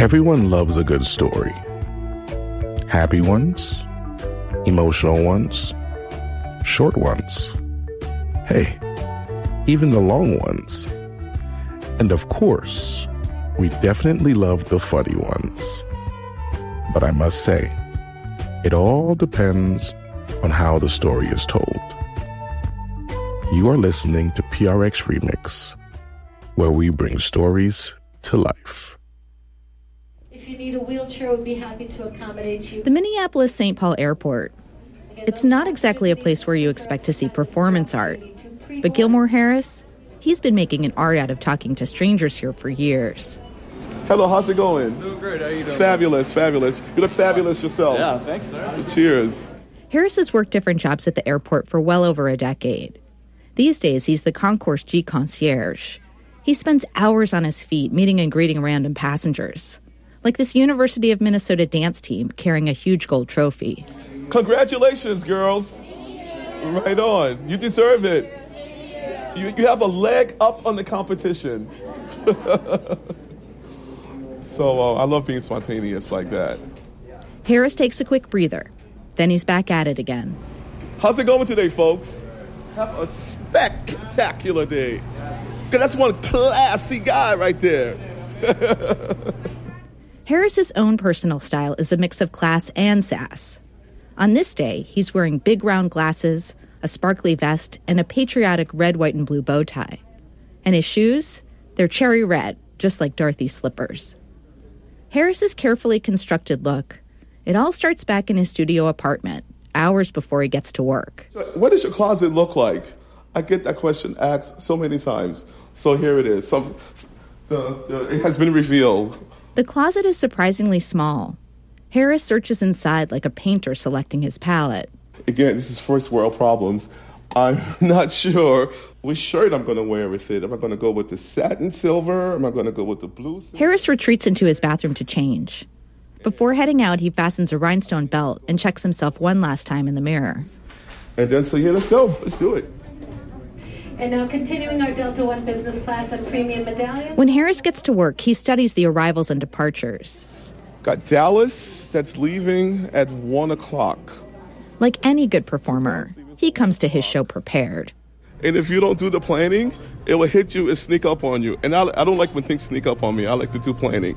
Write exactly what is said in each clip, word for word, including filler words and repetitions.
Everyone loves a good story. Happy ones, emotional ones, short ones. Hey, even the long ones. And of course, we definitely love the funny ones. But I must say, it all depends on how the story is told. You are listening to P R X Remix, where we bring stories to life. If you need a wheelchair, we'd be happy to accommodate you. The Minneapolis Saint Paul Airport. It's not exactly a place where you expect to see performance art. But Gilmore Harris, he's been making an art out of talking to strangers here for years. Hello, how's it going? Doing great, how you doing? Fabulous, fabulous. You look fabulous yourself. Yeah, thanks, sir. Cheers. Harris has worked different jobs at the airport for well over a decade. These days, he's the Concourse G concierge. He spends hours on his feet meeting and greeting random passengers, like this University of Minnesota dance team carrying a huge gold trophy. Congratulations, girls. Right on. You deserve it. You, you have a leg up on the competition. So uh, I love being spontaneous like that. Harris takes a quick breather. Then he's back at it again. How's it going today, folks? Have a spectacular day. That's one classy guy right there. Harris's own personal style is a mix of class and sass. On this day, he's wearing big round glasses, a sparkly vest, and a patriotic red, white, and blue bow tie. And his shoes? They're cherry red, just like Dorothy's slippers. Harris's carefully constructed look, it all starts back in his studio apartment, hours before he gets to work. So what does your closet look like? I get that question asked so many times. So here it is. Some, the, the, it has been revealed. The closet is surprisingly small. Harris searches inside like a painter selecting his palette. Again, this is first world problems. I'm not sure which shirt I'm going to wear with it. Am I going to go with the satin silver? Am I going to go with the blue silver? Harris retreats into his bathroom to change. Before heading out, he fastens a rhinestone belt and checks himself one last time in the mirror. And then, so yeah, let's go. Let's do it. And now continuing our Delta One business class and premium medallion. When Harris gets to work, he studies the arrivals and departures. Got Dallas that's leaving at one o'clock. Like any good performer, he comes to his show prepared. And if you don't do the planning, it will hit you and sneak up on you. And I, I don't like when things sneak up on me. I like to do planning.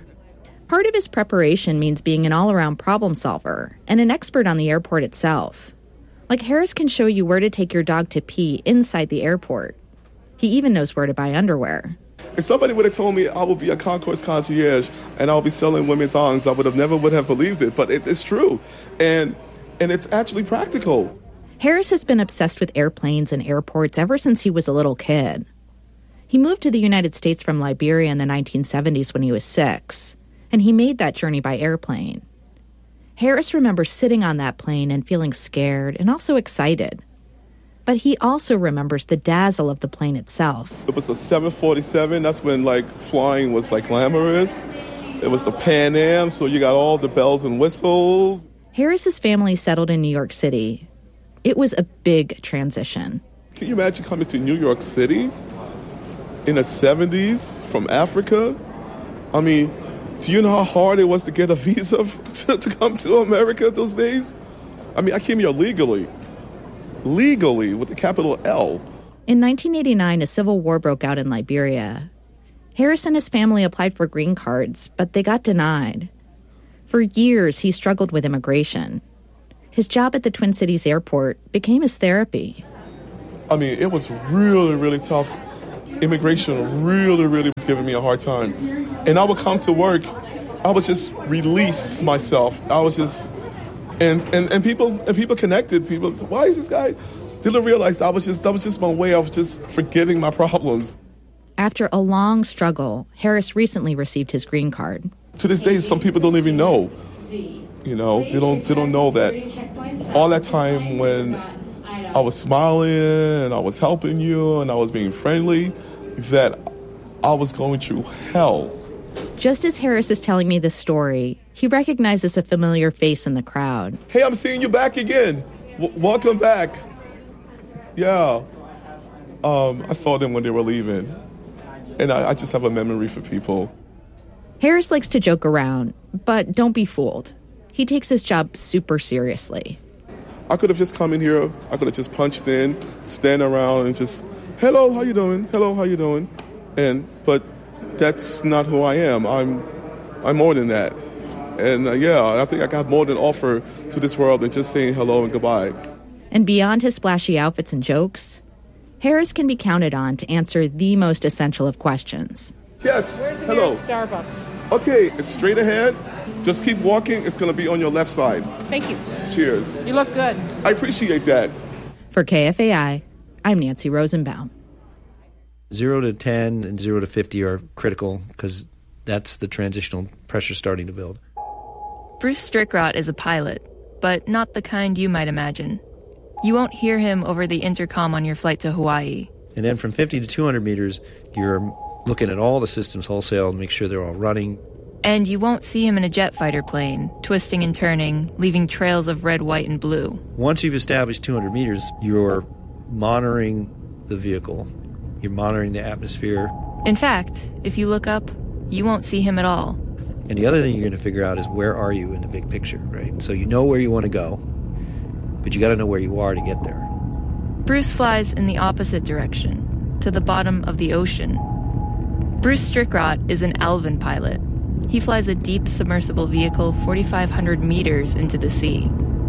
Part of his preparation means being an all-around problem solver and an expert on the airport itself. Like Harris can show you where to take your dog to pee inside the airport. He even knows where to buy underwear. If somebody would have told me I would be a concourse concierge and I'll be selling women thongs, I would have never would have believed it. But it, it's true. And and it's actually practical. Harris has been obsessed with airplanes and airports ever since he was a little kid. He moved to the United States from Liberia in the nineteen seventies when he was six, and he made that journey by airplane. Harris remembers sitting on that plane and feeling scared and also excited. But he also remembers the dazzle of the plane itself. It was a seven forty-seven. That's when, like, flying was, like, glamorous. It was the Pan Am, so you got all the bells and whistles. Harris's family settled in New York City. It was a big transition. Can you imagine coming to New York City in the seventies from Africa? I mean, do you know how hard it was to get a visa to, to come to America those days? I mean, I came here legally. Legally, with the capital L. In nineteen eighty-nine, a civil war broke out in Liberia. Harris and his family applied for green cards, but they got denied. For years, he struggled with immigration. His job at the Twin Cities airport became his therapy. I mean, it was really, really tough. Immigration really, really was giving me a hard time. And I would come to work, I would just release myself. I was just, and and, and people and people connected. People said, why is this guy? They didn't realize I was just, that was just my way of just forgetting my problems. After a long struggle, Harris recently received his green card. To this day, some people don't even know. You know, they don't they don't know that all that time when I was smiling and I was helping you and I was being friendly, that I was going through hell. Just as Harris is telling me this story, he recognizes a familiar face in the crowd. Hey, I'm seeing you back again. W- welcome back. Yeah. Um, I saw them when they were leaving. And I, I just have a memory for people. Harris likes to joke around, but don't be fooled. He takes his job super seriously. I could have just come in here, I could have just punched in, stand around and just, hello, how you doing? Hello, how you doing? And, but that's not who I am. I'm, I'm more than that. And uh, yeah, I think I got more than offer to this world than just saying hello and goodbye. And beyond his splashy outfits and jokes, Harris can be counted on to answer the most essential of questions. Yes, Where's the hello. nearest Starbucks? Okay, it's straight ahead. Just keep walking. It's going to be on your left side. Thank you. Cheers. You look good. I appreciate that. For K F A I, I'm Nancy Rosenbaum. Zero to ten and zero to fifty are critical because that's the transitional pressure starting to build. Bruce Strickrott is a pilot, but not the kind you might imagine. You won't hear him over the intercom on your flight to Hawaii. And then from fifty to two hundred meters, you're looking at all the systems wholesale to make sure they're all running. And you won't see him in a jet fighter plane, twisting and turning, leaving trails of red, white, and blue. Once you've established two hundred meters, you're monitoring the vehicle. You're monitoring the atmosphere. In fact, if you look up, you won't see him at all. And the other thing you're going to figure out is where are you in the big picture, right? So you know where you want to go, but you got to know where you are to get there. Bruce flies in the opposite direction, to the bottom of the ocean. Bruce Strickrott is an Alvin pilot. He flies a deep submersible vehicle forty-five hundred meters into the sea.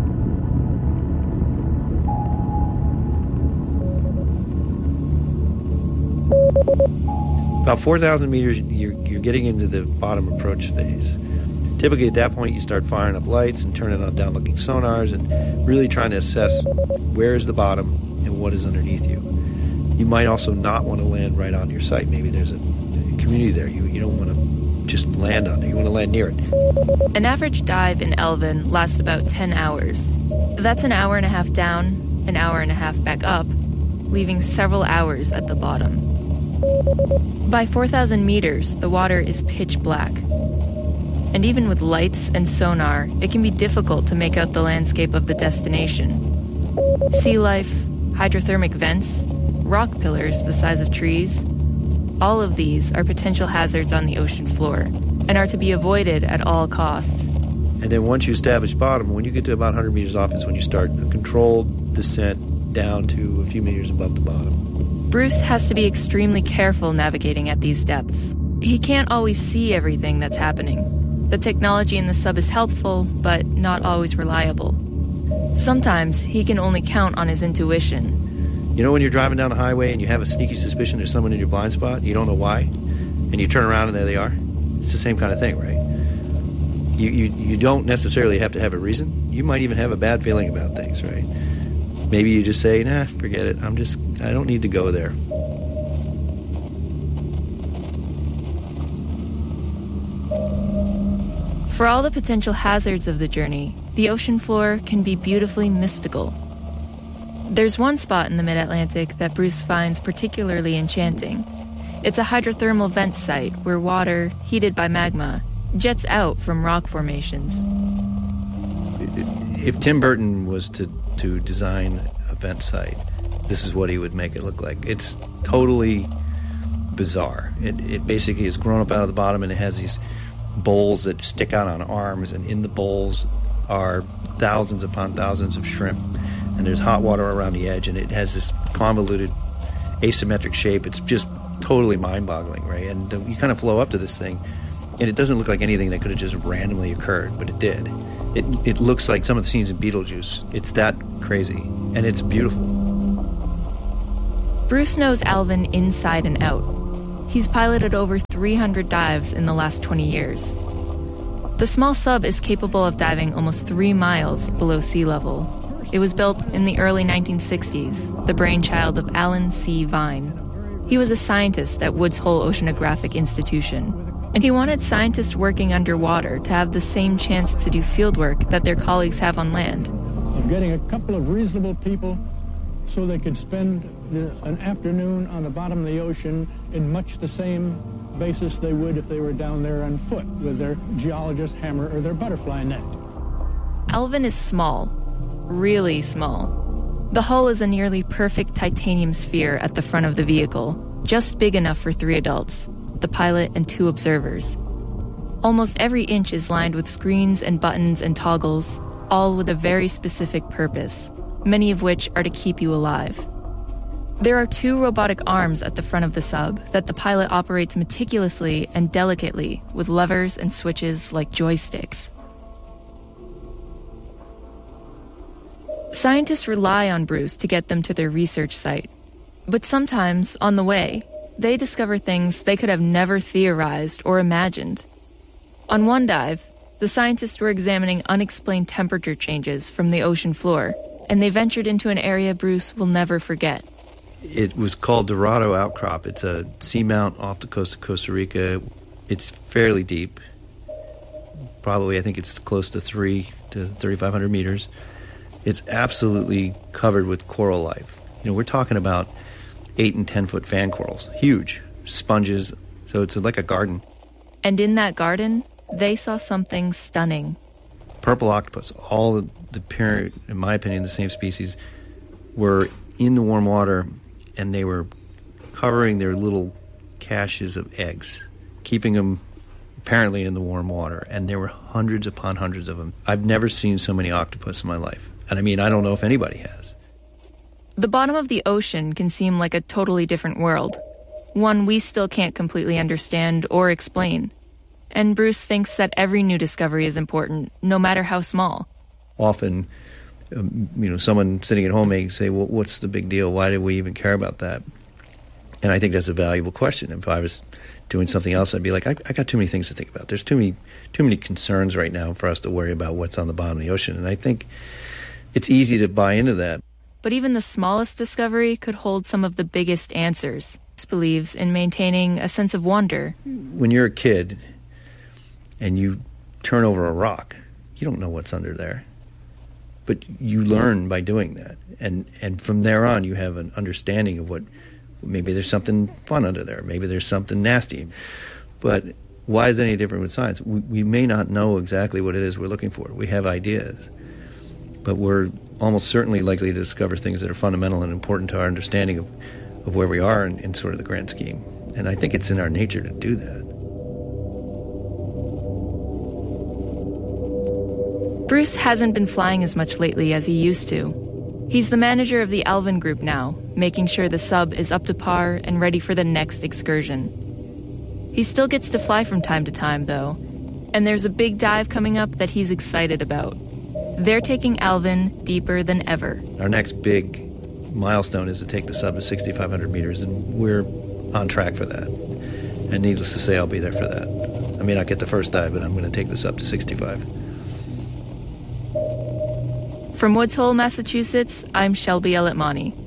About four thousand meters, you're, you're getting into the bottom approach phase. Typically at that point, you start firing up lights and turning on down-looking sonars and really trying to assess where is the bottom and what is underneath you. You might also not want to land right on your site. Maybe there's a community there. You, you don't want to just land on it. You want to land near it. An average dive in Alvin lasts about ten hours. That's an hour and a half down, an hour and a half back up, leaving several hours at the bottom. By four thousand meters, the water is pitch black. And even with lights and sonar, it can be difficult to make out the landscape of the destination. Sea life, hydrothermic vents, rock pillars the size of trees, all of these are potential hazards on the ocean floor and are to be avoided at all costs. And then once you establish bottom, when you get to about one hundred meters off is when you start a controlled descent down to a few meters above the bottom. Bruce has to be extremely careful navigating at these depths. He can't always see everything that's happening. The technology in the sub is helpful, but not always reliable. Sometimes he can only count on his intuition. You know when you're driving down the highway and you have a sneaky suspicion there's someone in your blind spot, you don't know why, and you turn around and there they are? It's the same kind of thing, right? You, you, you don't necessarily have to have a reason. You might even have a bad feeling about things, right? Maybe you just say, nah, forget it. I'm just, I don't need to go there. For all the potential hazards of the journey, the ocean floor can be beautifully mystical. There's one spot in the mid-Atlantic that Bruce finds particularly enchanting. It's a hydrothermal vent site where water, heated by magma, jets out from rock formations. If Tim Burton was to, to design a vent site, this is what he would make it look like. It's totally bizarre. It, it basically is grown up out of the bottom, and it has these bowls that stick out on arms, and in the bowls are thousands upon thousands of shrimp. And there's hot water around the edge, and it has this convoluted asymmetric shape. It's just totally mind-boggling, right? And uh, you kind of flow up to this thing, and it doesn't look like anything that could have just randomly occurred, but it did. It it looks like some of the scenes in Beetlejuice. It's that crazy, and it's beautiful. Bruce knows Alvin inside and out. He's piloted over three hundred dives in the last twenty years. The small sub is capable of diving almost three miles below sea level. It was built in the early nineteen sixties, the brainchild of Alan C. Vine. He was a scientist at Woods Hole Oceanographic Institution, and he wanted scientists working underwater to have the same chance to do fieldwork that their colleagues have on land. Of getting a couple of reasonable people so they could spend the, an afternoon on the bottom of the ocean in much the same basis they would if they were down there on foot with their geologist hammer or their butterfly net. Alvin is small. Really small. The hull is a nearly perfect titanium sphere at the front of the vehicle, just big enough for three adults, the pilot and two observers. Almost every inch is lined with screens and buttons and toggles, all with a very specific purpose, many of which are to keep you alive. There are two robotic arms at the front of the sub that the pilot operates meticulously and delicately with levers and switches like joysticks. Scientists rely on Bruce to get them to their research site. But sometimes, on the way, they discover things they could have never theorized or imagined. On one dive, the scientists were examining unexplained temperature changes from the ocean floor, and they ventured into an area Bruce will never forget. It was called Dorado Outcrop. It's a seamount off the coast of Costa Rica. It's fairly deep. Probably, I think it's close to three to thirty-five hundred meters. It's absolutely covered with coral life. You know, we're talking about eight and ten foot fan corals, huge sponges. So it's like a garden. And in that garden, they saw something stunning. Purple octopus, all the, the parent, in my opinion, the same species, were in the warm water, and they were covering their little caches of eggs, keeping them apparently in the warm water. And there were hundreds upon hundreds of them. I've never seen so many octopus in my life. And I mean, I don't know if anybody has. The bottom of the ocean can seem like a totally different world, one we still can't completely understand or explain. And Bruce thinks that every new discovery is important, no matter how small. Often, um, you know, someone sitting at home may say, well, what's the big deal? Why do we even care about that? And I think that's a valuable question. If I was doing something else, I'd be like, I, I got too many things to think about. There's too many, too many concerns right now for us to worry about what's on the bottom of the ocean. And I think it's easy to buy into that. But even the smallest discovery could hold some of the biggest answers. Bruce believes in maintaining a sense of wonder. When you're a kid and you turn over a rock, you don't know what's under there. But you learn by doing that. And and from there on, you have an understanding of what, maybe there's something fun under there. Maybe there's something nasty. But why is it any different with science? We, we may not know exactly what it is we're looking for. We have ideas. But we're almost certainly likely to discover things that are fundamental and important to our understanding of, of where we are in, in sort of the grand scheme. And I think it's in our nature to do that. Bruce hasn't been flying as much lately as he used to. He's the manager of the Alvin Group now, making sure the sub is up to par and ready for the next excursion. He still gets to fly from time to time, though, and there's a big dive coming up that he's excited about. They're taking Alvin deeper than ever. Our next big milestone is to take the sub to sixty-five hundred meters, and we're on track for that. And needless to say, I'll be there for that. I may not get the first dive, but I'm going to take this up to sixty-five. From Woods Hole, Massachusetts, I'm Shelby Eletmani.